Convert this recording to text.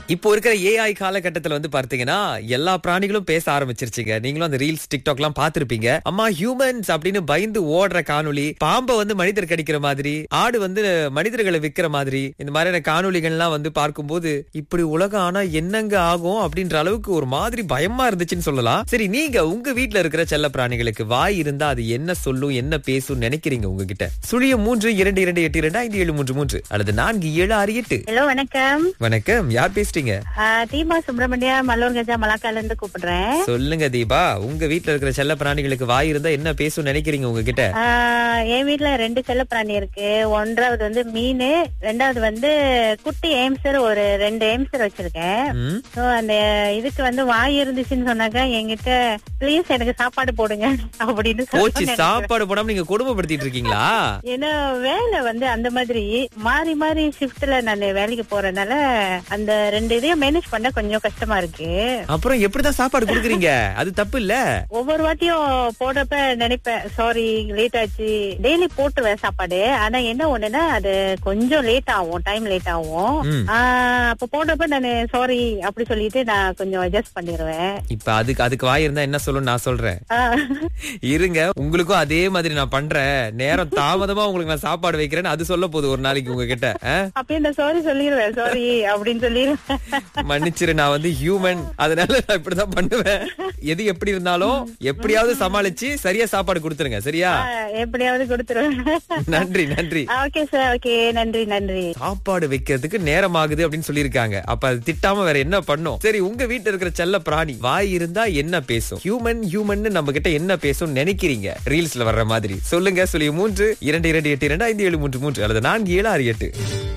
இப்போ இருக்கிற ஏஐ காலகட்டத்துல வந்து பார்த்தீங்கன்னா எல்லா பிராணிகளும் பேச ஆரம்பிச்சிருச்சுங்க. நீங்களும் அந்த ரீல்ஸ் டிக்டாக் எல்லாம் பாத்திருப்பீங்க. அம்மா ஹியூமன்ஸ் அப்படின்னு பயந்து ஓடுற காணொளி, பாம்பை வந்து மனிதர் கடிக்கிற மாதிரி, ஆடு வந்து மனிதர்களை விக்கிற மாதிரி, இந்த மாதிரியான காணொளிகள் எல்லாம் வந்து பார்க்கும்போது இப்படி உலகம் ஆனா என்னங்க ஆகும் அப்படின்ற அளவுக்கு ஒரு மாதிரி பயமா இருந்துச்சுன்னு சொல்லலாம். சரி, நீங்க உங்க வீட்டுல இருக்கிற செல்ல பிராணிகளுக்கு வாய் இருந்தா அது என்ன சொல்லும், என்ன பேசும் நினைக்கிறீங்க உங்ககிட்ட? 0328257733 அல்லது 4768. ஹலோ, வணக்கம். வணக்கம், யார் பேசுறீங்க? தீபா சுப்பிரமணியா, மல்லூர் கஜா மலாக்கால இருந்து கூப்பிடுறேன். சொல்லுங்க தீபா, உங்க வீட்ல இருக்கிற செல்ல பிராணிகளுக்கு வாய் இருந்தா என்ன பேசும் நினைக்கிறீங்க உங்ககிட்ட? என் வீட்டுல 2 செல்ல பிராணி இருக்கு. ஒன்றாவது வந்து மீன், ரெண்டாவது வந்து குட்டி ஏம்சர், ஒரு 2 ஏம்சர் வச்சிருக்கேன். சோ அந்த இதுக்கு வந்து வாய் இருந்துச்சுன்னு சொன்னாக்க என்கிட்ட ப்ளீஸ் எனக்கு சாப்பாடு போடுங்க அப்படின்னு போச்சு. சாப்பாடு போடாம நீங்க கொடுமைப்படுத்திட்டு இருக்கீங்களா? ஏன்னா வேலை வந்து அந்த மாதிரி மாறி மாறி ஷிஃப்ட்ல நான் வேலைக்கு போறதுனால அந்த 2 இதையும் மேனேஜ் பண்ண கொஞ்சம் கஷ்டமா இருக்கு. அப்புறம் எப்படிதான் சாப்பாடு குடுக்குறீங்க? அது தப்பு இல்ல. ஒவ்வொரு வாட்டியும் போடுறப்ப நினைப்பேன், சாரி லேட் ஆச்சு. டெய்லி போட்டுருவேன் சாப்பாடு. ஆனா என்ன ஒண்ணுன்னா அது கொஞ்சம் லேட் ஆகும், டைம் லேட் ஆகும். அப்ப போடுறப்ப நான் சாரி அப்படி சொல்லிட்டு நான் கொஞ்சம் அட்ஜஸ்ட் பண்ணிடுவேன். இப்ப அதுக்கு வாய் இருந்தா என்ன சொல்லணும் நான் சொல்றேன். இருங்க, உங்களுக்கும் அதே மாதிரி நான் பண்றேன். நேரம் தாமதமா உங்களுக்கு நான் சாப்பாடு வைக்கிறேன்னு அது சொல்ல போகுது ஒரு நாளைக்கு உங்ககிட்ட. அப்பயே நான் சாரி சொல்லிடுவேன், சாரி அப்படின்னு சொல்லிடுவேன். மன்னிச்சிரு, நான் வந்து ஹியூமன், அதனால நான் இப்படிதான் பண்ணுவேன். எது எப்படி இருந்தாலும் எப்படியாவது சமாளிச்சு சரியா சாப்பாடு கொடுத்துருங்க. சரியா? எப்படியாவது கொடுத்துருவேன். நன்றி நன்றி. ஓகே சார், ஓகே, நன்றி நன்றி. சாப்பாடு வைக்கிறதுக்கு நேரம் ஆகுது அப்படின்னு சொல்லிருக்காங்க. அப்ப அது திட்டாம வேற என்ன பண்ணும்? சரி, உங்க வீட்டுல இருக்கிற செல்ல பிராணி வாய் இருந்தா என்ன பேசும்? ஹியூமன் நம்ம கிட்ட என்ன பேசும் நினைக்கிறீங்க? ரீல்ஸ்ல வர்ற மாதிரி சொல்லுங்க. 03 2282 5733 அல்லது 4768.